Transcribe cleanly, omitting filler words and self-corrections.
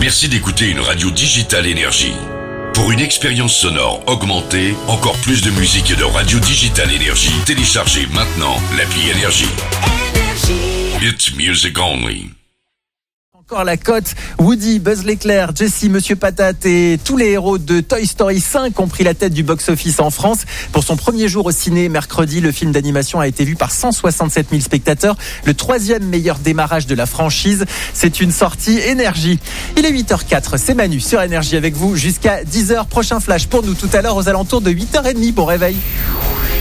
Merci d'écouter une radio digitale Énergie. Pour une expérience sonore augmentée, encore plus de musique et de radio digitale Énergie, téléchargez maintenant l'appli Énergie. It's music only. Encore la cote, Woody, Buzz l'éclair, Jessie, Monsieur Patate et tous les héros de Toy Story 5 ont pris la tête du box-office en France. Pour son premier jour au ciné, mercredi, le film d'animation a été vu par 167 000 spectateurs, le 3e meilleur démarrage de la franchise. C'est une sortie Énergie. Il est 8h04, c'est Manu sur Énergie avec vous jusqu'à 10h. Prochain flash pour nous tout à l'heure aux alentours de 8h30. Bon réveil.